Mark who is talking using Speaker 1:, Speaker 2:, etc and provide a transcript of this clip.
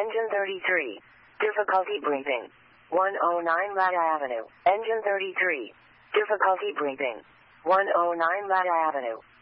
Speaker 1: Engine 33. Difficulty breathing. 109 Latta Avenue. Engine 33. Difficulty breathing. 109 Latta Avenue.